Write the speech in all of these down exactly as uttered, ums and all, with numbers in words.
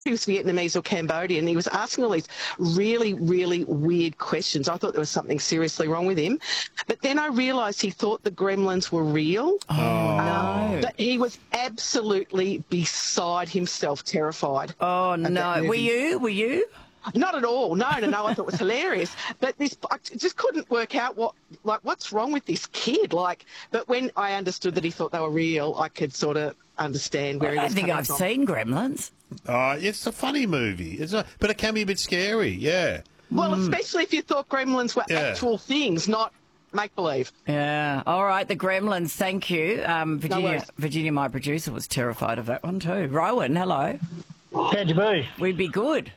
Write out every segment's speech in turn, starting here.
he was Vietnamese or Cambodian. He was asking all these really, really weird questions. I thought there was something seriously wrong with him. But then I realised he thought the gremlins were real. Oh, no. But he was absolutely beside himself, terrified. Oh, no. Were you? Were you? Not at all. No, no, no. I thought it was hilarious. But this, I just couldn't work out what, like, what's wrong with this kid? Like, but when I understood that he thought they were real, I could sort of understand where he I was think coming I've from. seen Gremlins. Oh, it's a funny movie. It's a, but it can be a bit scary, yeah. Well, especially if you thought gremlins were Yeah. actual things, not make-believe. Yeah. All right, the Gremlins, thank you. Um, Virginia, worries. Virginia, my producer, was terrified of that one too. Rowan, hello. How'd you be? We'd be good.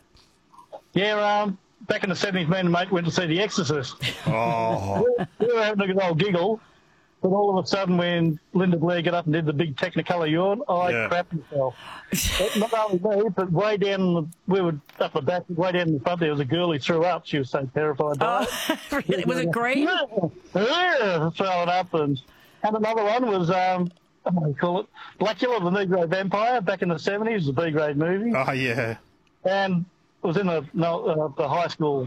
Yeah, um, back in the seventies, me and mate went to see The Exorcist. Oh, We were having a good old giggle, but all of a sudden when Linda Blair got up and did the big Technicolor yawn, I Yeah. crapped myself. But not only me, but way down, the, we were up the back, way down in the front there was a girl who threw up. She was so terrified by Oh, really? Was it green? it. Yeah, throwing up. And, and another one was, um, what do you call it? Blackula, the Negro Vampire, back in the seventies, it was a B-grade movie. oh yeah. And it was in the, no, uh, the high school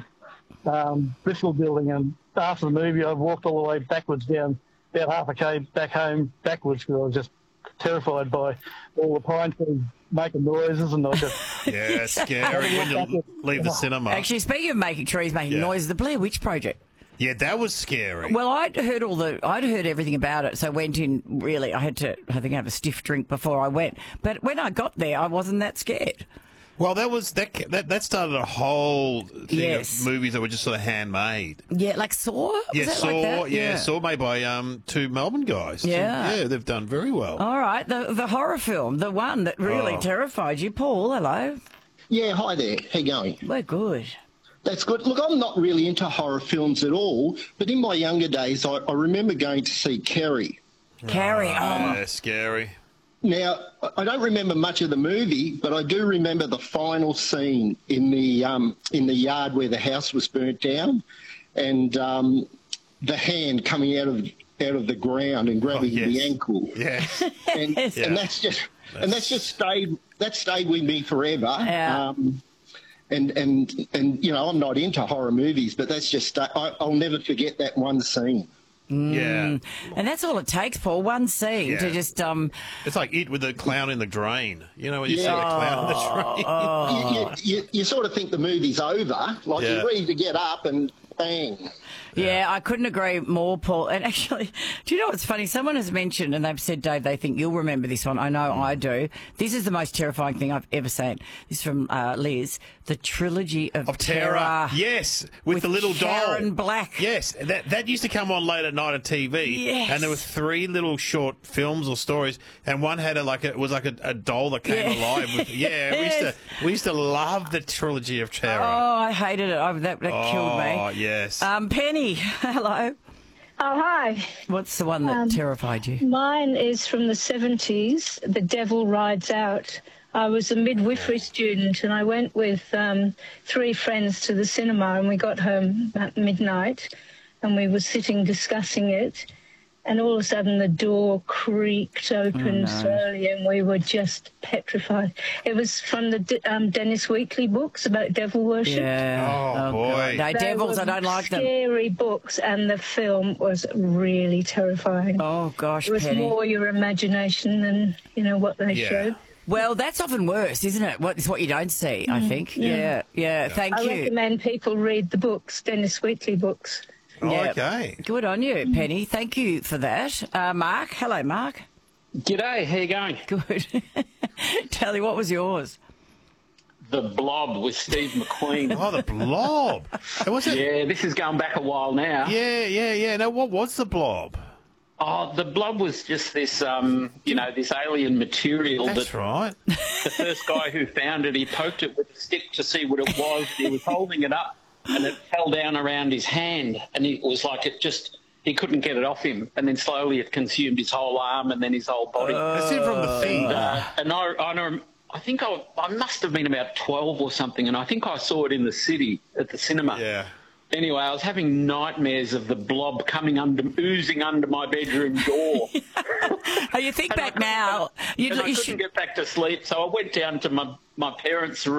um, Bristol building, and after the movie I walked all the way backwards down about half a k back home backwards because I was just terrified by all the pine trees making noises, and I just... Yeah, it's scary when you leave the cinema. Actually, speaking of making trees making Yeah. noises, the Blair Witch Project. Yeah, that was scary. Well, I'd heard all the, I'd heard everything about it, so I went in. Really, I had to, I think, have a stiff drink before I went. But when I got there, I wasn't that scared. Well, that was that that, that started a whole thing Yes. of movies that were just sort of handmade. Yeah, like Saw. Was Yeah, that Saw, like that? yeah, Saw made by um two Melbourne guys. Yeah. yeah, they've done very well. All right, the the horror film, the one that really Oh. terrified you, Paul. Hello. Yeah, hi there. How you going? We're good. That's good. Look, I'm not really into horror films at all, but in my younger days, I, I remember going to see Carrie. Carrie. Yeah, Oh, scary. Now, I don't remember much of the movie, but I do remember the final scene in the um, in the yard where the house was burnt down, and um, the hand coming out of out of the ground and grabbing Oh, yes. the ankle, Yes. and, Yes. and that's just and that's just stayed that stayed with me forever. Yeah. Um, and and and you know, I'm not into horror movies, but that's just I, I'll never forget that one scene. Yeah. and that's all it takes, Paul. One scene Yeah. to just um. It's like it with the clown in the drain. You know when you see Yeah. the clown in the drain. You, you, you, you sort of think the movie's over, like Yeah. you're ready to get up and bang. Yeah, I couldn't agree more, Paul. And actually, do you know what's funny? Someone has mentioned, and they've said, Dave, they think you'll remember this one. I know I do. This is the most terrifying thing I've ever seen. This is from uh, Liz. The Trilogy of, Of Terror. Yes, with, With the little Sharon doll. Black. Yes, that that used to come on late at night on T V. Yes. And there were three little short films or stories, and one had a like a, it was like a, a doll that came Yeah. alive. With, yeah, we used Yes. to we used to love the Trilogy of Terror. Oh, I hated it. I, that that killed me. Oh, yes. Um, Penny, hello. Oh, hi. What's the one that Um, terrified you? Mine is from the seventies, The Devil Rides Out. I was a midwifery student and I went with um, three friends to the cinema, and we got home at midnight and we were sitting discussing it, and all of a sudden the door creaked open slowly and we were just petrified. It was from the D- um, Dennis Wheatley books about devil worship. Yeah. Oh, boy. God. No, They devils, were I don't like them. Scary books, and the film was really terrifying. Oh, gosh, It was Penny. more your imagination than, you know, what they Yeah. showed. Well, that's often worse, isn't it? What is what you don't see, I think. Yeah, yeah. Thank I you. recommend people read the books, Dennis Wheatley books. Oh, Yeah. okay. Good on you, Penny. Thank you for that. Uh, Mark, hello, Mark. G'day, how you going? Good. Tell you, what was yours? The Blob with Steve McQueen. Oh, the Blob. And was it? Yeah, this is going back a while now. Yeah, yeah, yeah. Now, what was the Blob? Oh, the Blob was just this, um, you know, this alien material That's that right. the first guy who found it, he poked it with a stick to see what it was. He was holding it up, and it fell down around his hand, and it was like it just, he couldn't get it off him. And then slowly it consumed his whole arm and then his whole body. That's it from the thing. Uh, and I, I, know, I think I, I must have been about twelve or something, and I think I saw it in the city at the cinema. Yeah. anyway, I was having nightmares of the blob coming under, oozing under my bedroom door. Oh, you think And I back couldn't- now, you, and I you couldn't should. get back to sleep, so I went down to my, my parents' room.